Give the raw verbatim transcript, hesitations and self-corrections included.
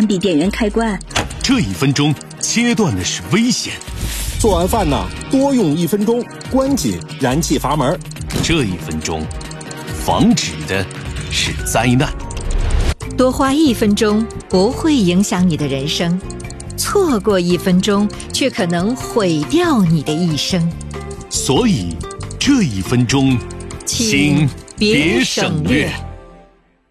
关闭电源开关。 这一分钟切断的是危险。 做完饭呢，多用一分钟，关紧燃气阀门。 这一分钟防止的是灾难。 多花一分钟不会影响你的人生，错过一分钟却可能毁掉你的一生。 所以这一分钟请别省略。